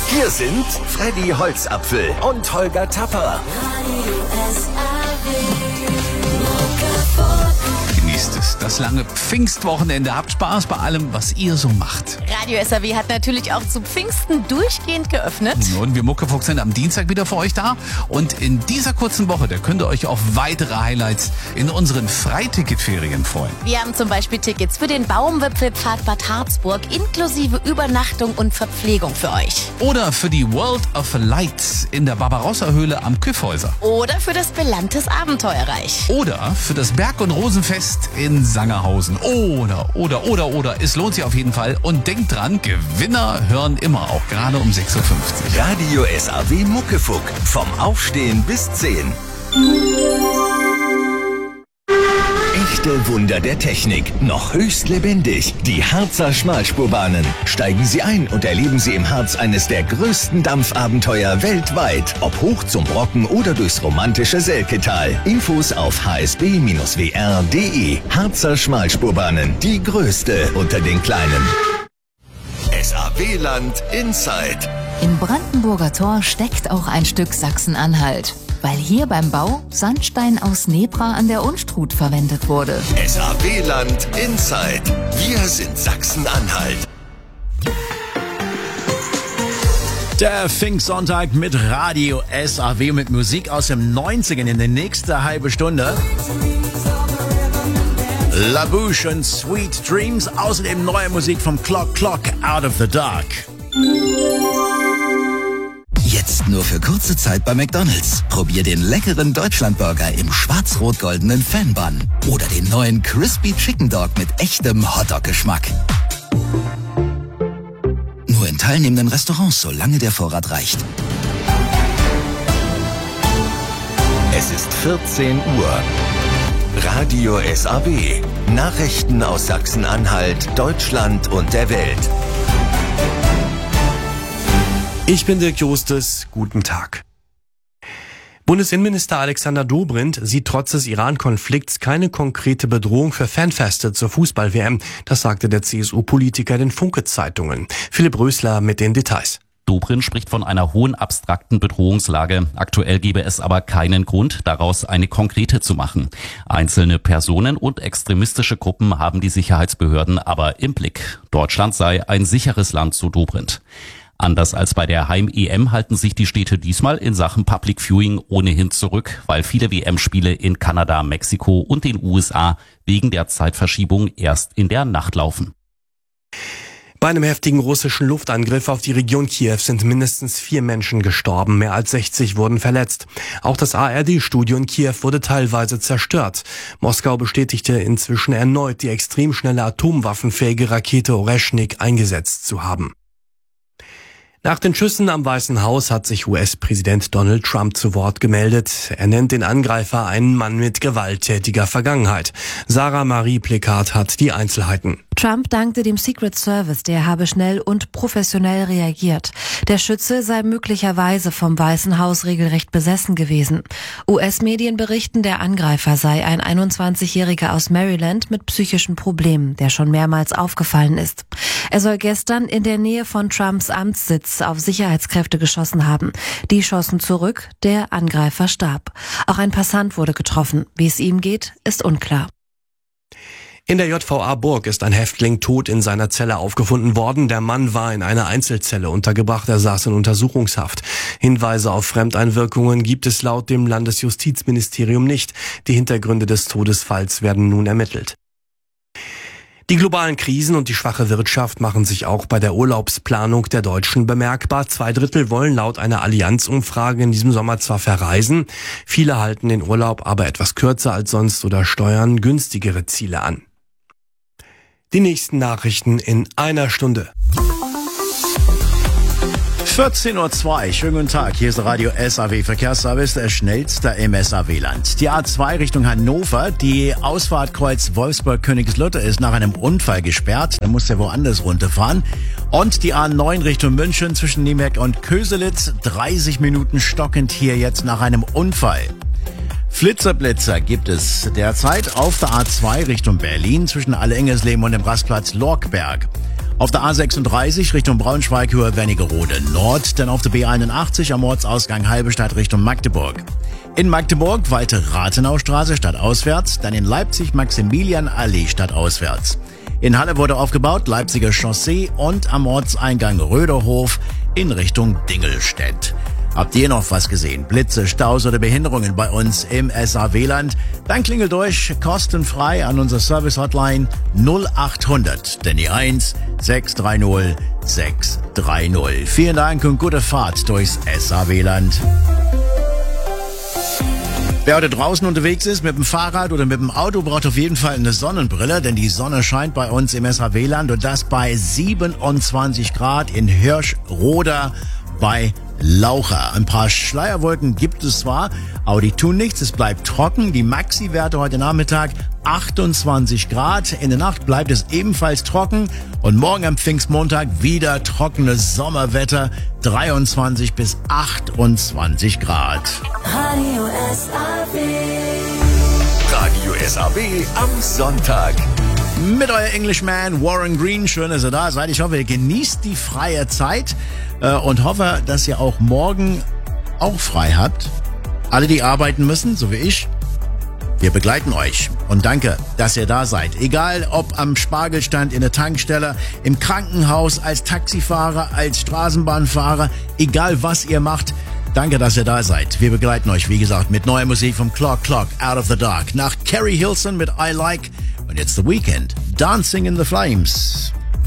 Hier sind Freddy Holzapfel und Holger Tapper. Genießt es, das lange Pfingstwochenende. Habt Spaß bei allem, was ihr so macht. Radio SAW hat natürlich auch zu Pfingsten durchgehend geöffnet. Und wir Muckefuchs sind am Dienstag wieder für euch da. Und in dieser kurzen Woche, da könnt ihr euch auf weitere Highlights in unseren Freiticketferien freuen. Wir haben zum Beispiel Tickets für den Baumwipfelpfad Bad Harzburg inklusive Übernachtung und Verpflegung für euch. Oder für die World of Lights in der Barbarossa-Höhle am Kyffhäuser. Oder für das Belantes Abenteuerreich. Oder für das Berg- und Rosenfest in Sangerhausen. Oder. Es lohnt sich auf jeden Fall. Und denkt dran, Gewinner hören immer, auch gerade um 6.50 Uhr. Radio SAW Muckefuck. Vom Aufstehen bis 10. Echte Wunder der Technik, noch höchst lebendig. Die Harzer Schmalspurbahnen. Steigen Sie ein und erleben Sie im Harz eines der größten Dampfabenteuer weltweit. Ob hoch zum Brocken oder durchs romantische Selketal. Infos auf hsb-wr.de. Harzer Schmalspurbahnen, die größte unter den kleinen. SAW-Land Inside. Im Brandenburger Tor steckt auch ein Stück Sachsen-Anhalt, weil hier beim Bau Sandstein aus Nebra an der Unstrut verwendet wurde. SAW-Land Inside. Wir sind Sachsen-Anhalt. Der Pfingstsonntag mit Radio SAW, mit Musik aus den 90ern in der nächsten halbe Stunde. La Bouche und Sweet Dreams, außerdem neue Musik vom Clock Out of the Dark. Jetzt nur für kurze Zeit bei McDonald's. Probier den leckeren Deutschlandburger im schwarz-rot-goldenen Fanbun oder den neuen Crispy Chicken Dog mit echtem Hotdog-Geschmack. Nur in teilnehmenden Restaurants, solange der Vorrat reicht. Es ist 14 Uhr. Radio SAW. Nachrichten aus Sachsen-Anhalt, Deutschland und der Welt. Ich bin Dirk Justus. Guten Tag. Bundesinnenminister Alexander Dobrindt sieht trotz des Iran-Konflikts keine konkrete Bedrohung für Fanfeste zur Fußball-WM. Das sagte der CSU-Politiker den Funke-Zeitungen. Philipp Rösler mit den Details. Dobrindt spricht von einer hohen abstrakten Bedrohungslage. Aktuell gebe es aber keinen Grund, daraus eine konkrete zu machen. Einzelne Personen und extremistische Gruppen haben die Sicherheitsbehörden aber im Blick. Deutschland sei ein sicheres Land, so Dobrindt. Anders als bei der Heim-EM halten sich die Städte diesmal in Sachen Public Viewing ohnehin zurück, weil viele WM-Spiele in Kanada, Mexiko und den USA wegen der Zeitverschiebung erst in der Nacht laufen. Bei einem heftigen russischen Luftangriff auf die Region Kiew sind mindestens 4 Menschen gestorben, mehr als 60 wurden verletzt. Auch das ARD-Studio in Kiew wurde teilweise zerstört. Moskau bestätigte inzwischen erneut, die extrem schnelle atomwaffenfähige Rakete Oreschnik eingesetzt zu haben. Nach den Schüssen am Weißen Haus hat sich US-Präsident Donald Trump zu Wort gemeldet. Er nennt den Angreifer einen Mann mit gewalttätiger Vergangenheit. Sarah Marie Plikat hat die Einzelheiten. Trump dankte dem Secret Service, der habe schnell und professionell reagiert. Der Schütze sei möglicherweise vom Weißen Haus regelrecht besessen gewesen. US-Medien berichten, der Angreifer sei ein 21-Jähriger aus Maryland mit psychischen Problemen, der schon mehrmals aufgefallen ist. Er soll gestern in der Nähe von Trumps Amtssitz auf Sicherheitskräfte geschossen haben. Die schossen zurück, der Angreifer starb. Auch ein Passant wurde getroffen. Wie es ihm geht, ist unklar. In der JVA Burg ist ein Häftling tot in seiner Zelle aufgefunden worden. Der Mann war in einer Einzelzelle untergebracht, er saß in Untersuchungshaft. Hinweise auf Fremdeinwirkungen gibt es laut dem Landesjustizministerium nicht. Die Hintergründe des Todesfalls werden nun ermittelt. Die globalen Krisen und die schwache Wirtschaft machen sich auch bei der Urlaubsplanung der Deutschen bemerkbar. 2/3 wollen laut einer Allianz-Umfrage in diesem Sommer zwar verreisen, viele halten den Urlaub aber etwas kürzer als sonst oder steuern günstigere Ziele an. Die nächsten Nachrichten in einer Stunde. 14.02 Uhr, schönen guten Tag, hier ist Radio SAW Verkehrsservice, der schnellste im SAW-Land. Die A2 Richtung Hannover, die Ausfahrt Kreuz Wolfsburg-Königslutter ist nach einem Unfall gesperrt, da muss er woanders runterfahren. Und die A9 Richtung München zwischen Niemerk und Köselitz, 30 Minuten stockend hier jetzt nach einem Unfall. Flitzerblitzer gibt es derzeit auf der A2 Richtung Berlin zwischen Alle-Engersleben und dem Rastplatz Lorkberg. Auf der A36 Richtung Braunschweig, Höhe Wernigerode Nord, dann auf der B81 am Ortsausgang Halberstadt Richtung Magdeburg. In Magdeburg weite Rathenaustraße stadtauswärts, dann in Leipzig Maximilianallee stadtauswärts. In Halle wurde aufgebaut, Leipziger Chaussee und am Ortseingang Röderhof in Richtung Dingelstedt. Habt ihr noch was gesehen? Blitze, Staus oder Behinderungen bei uns im SAW-Land? Dann klingelt durch kostenfrei an unsere Service-Hotline 0800, denn die 1 630 630. Vielen Dank und gute Fahrt durchs SAW-Land. Wer heute draußen unterwegs ist, mit dem Fahrrad oder mit dem Auto, braucht auf jeden Fall eine Sonnenbrille, denn die Sonne scheint bei uns im SAW-Land und das bei 27 Grad in Hirschroda bei Laucha. Ein paar Schleierwolken gibt es zwar, aber die tun nichts. Es bleibt trocken. Die Maxi-Werte heute Nachmittag 28 Grad. In der Nacht bleibt es ebenfalls trocken. Und morgen am Pfingstmontag wieder trockenes Sommerwetter. 23 bis 28 Grad. Radio SAW. Radio SAW am Sonntag. Mit euer Englishman Warren Green. Schön, dass ihr da seid. Ich hoffe, ihr genießt die freie Zeit und hoffe, dass ihr auch morgen auch frei habt. Alle, die arbeiten müssen, so wie ich, wir begleiten euch. Und danke, dass ihr da seid. Egal, ob am Spargelstand, in der Tankstelle, im Krankenhaus, als Taxifahrer, als Straßenbahnfahrer, egal was ihr macht, danke, dass ihr da seid. Wir begleiten euch, wie gesagt, mit neuer Musik vom Clock Out of the Dark. Nach Carrie Hilson mit I Like. Und jetzt The Weeknd, Dancing in the Flames.